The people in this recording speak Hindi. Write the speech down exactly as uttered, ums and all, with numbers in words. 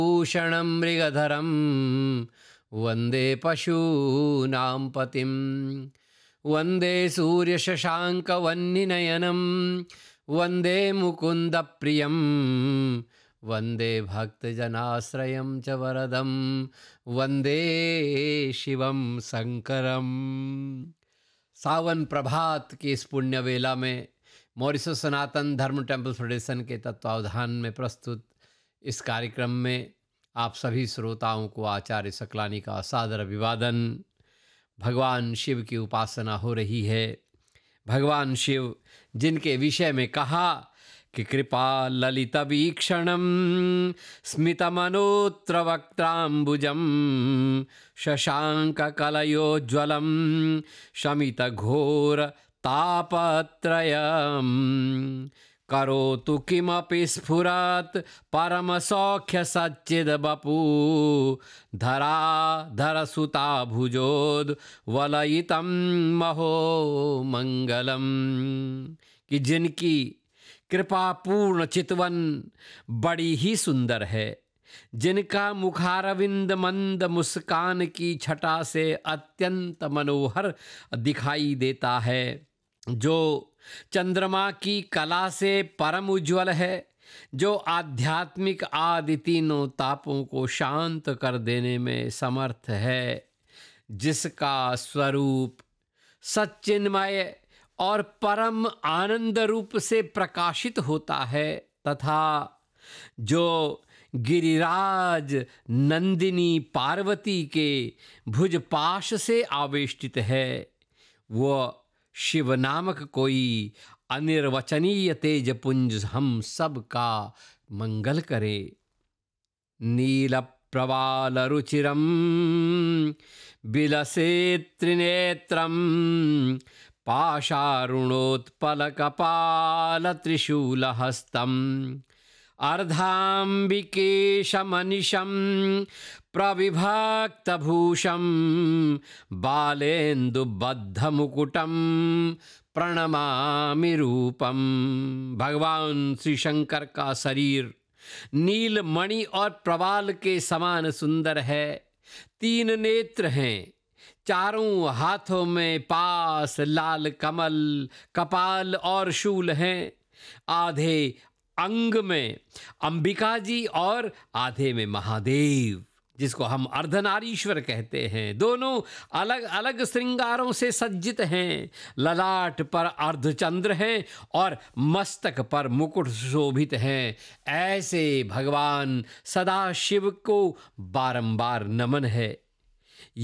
भूषणं मृगधरं वन्दे पशूनां पतिं वन्दे सूर्यशशाङ्कवह्निनयनं वन्दे मुकुन्दप्रियं वन्दे भक्तजनाश्रयं च वरदं वन्दे शिवं शंकरम। सावन प्रभात की इस पुण्य वेला में मॉरिशस सनातन धर्म टेम्पल फेडरेशन के तत्वावधान में प्रस्तुत इस कार्यक्रम में आप सभी श्रोताओं को आचार्य सकलानी का सादर अभिवादन। भगवान शिव की उपासना हो रही है। भगवान शिव जिनके विषय में कहा कि कृपा ललित वीक्षणम स्मितमनोत्र वक्त्रांबुजम शशांक कलयोज्वलम शमित घोर तापत्रयम् करोतु किमपि स्फुरत् परम सौख्य सच्चिद बपू धराधर सुता भुजोद वलयितम महो मंगलम। कि जिनकी कृपा पूर्ण चितवन बड़ी ही सुंदर है, जिनका मुखारविंद मंद मुस्कान की छटा से अत्यंत मनोहर दिखाई देता है, जो चंद्रमा की कला से परम उज्ज्वल है, जो आध्यात्मिक आदि तीनों तापों को शांत कर देने में समर्थ है, जिसका स्वरूप सच्चिन्मय और परम आनंद रूप से प्रकाशित होता है, तथा जो गिरिराज नंदिनी पार्वती के भुजपाश से आवेष्टित है, वो शिव नामक कोई अनिर्वचनीय तेजपुंज हम सब का मंगल करे। नील प्रवाल रुचिरम बिलसे त्रिनेत्रम पाशारुणोत्पल कपाल त्रिशूल हस्तम अर्धाम्बिकेशमनिशं प्रविभक्तभूषं बालेन्दुबद्धमुकुटं प्रणमामि रूपम। भगवान श्री शंकर का शरीर नीलमणि और प्रवाल के समान सुंदर है। तीन नेत्र हैं, चारों हाथों में पास लाल कमल, कपाल और शूल हैं। आधे अंग में अंबिका जी और आधे में महादेव, जिसको हम अर्धनारीश्वर कहते हैं। दोनों अलग अलग श्रृंगारों से सज्जित हैं। ललाट पर अर्धचंद्र हैं और मस्तक पर मुकुट शोभित हैं। ऐसे भगवान सदा शिव को बारंबार नमन है।